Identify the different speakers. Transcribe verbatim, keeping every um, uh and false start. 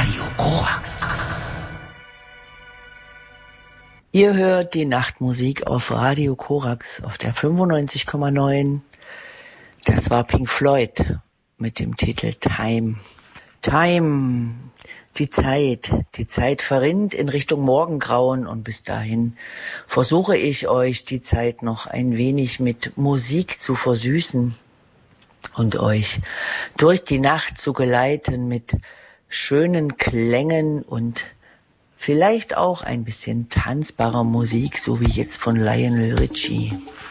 Speaker 1: Radio Korax.
Speaker 2: Ihr hört die Nachtmusik auf Radio Korax auf der fünfundneunzig Komma neun. Das war Pink Floyd mit dem Titel Time. Time, die Zeit. Die Zeit verrinnt in Richtung Morgengrauen und bis dahin versuche ich euch die Zeit noch ein wenig mit Musik zu versüßen und euch durch die Nacht zu geleiten mit schönen Klängen und vielleicht auch ein bisschen tanzbarer Musik, so wie jetzt von Lionel Richie.